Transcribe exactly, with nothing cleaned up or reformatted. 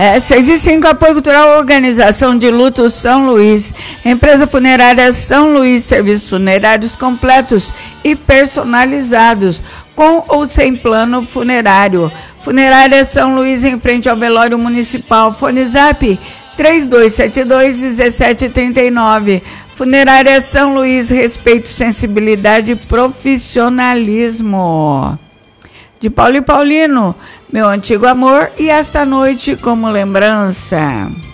É, seis e cinco, apoio cultural, organização de luto São Luís, empresa funerária São Luís, serviços funerários completos e personalizados, com ou sem plano funerário. Funerária São Luís, em frente ao velório municipal, fone zap três dois sete dois, um sete três nove. Funerária São Luís, respeito, sensibilidade e profissionalismo. De Paulo e Paulino, meu antigo amor, e esta noite como lembrança.